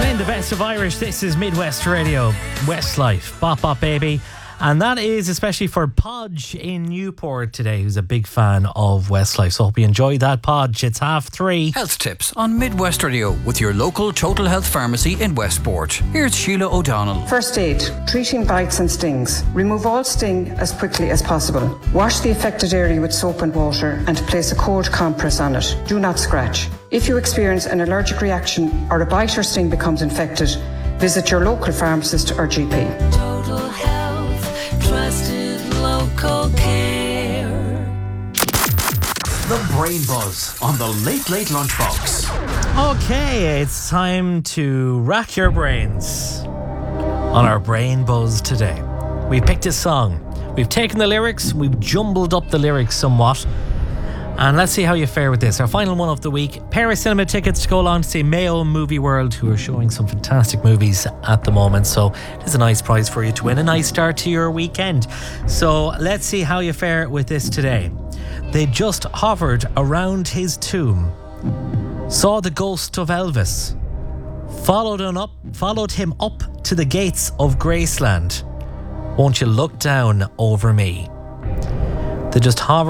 Playing the best of Irish, this is Midwest Radio, Westlife, Bop Bop Baby. And that is especially for Podge in Newport today, who's a big fan of Westlife. So hope you enjoyed that, Podge. It's 3:30. Health tips on Midwest Radio with your local Total Health Pharmacy in Westport. Here's Sheila O'Donnell. First aid, treating bites and stings. Remove all sting as quickly as possible. Wash the affected area with soap and water and place a cold compress on it. Do not scratch. If you experience an allergic reaction or a bite or sting becomes infected, visit your local pharmacist or GP. Total Health, trusted local care. The Brain Buzz on the Late Late Lunchbox. Okay, it's time to rack your brains on our Brain Buzz today. We picked a song. We've taken the lyrics, we've jumbled up the lyrics somewhat. And let's see how you fare with this. Our final one of the week, pair of cinema tickets to go along to see Mayo Movie World, who are showing some fantastic movies at the moment. So it's a nice prize for you to win, a nice start to your weekend. So let's see how you fare with this today. They just hovered around his tomb, saw the ghost of Elvis, followed him up to the gates of Graceland. Won't you look down over me? They just hovered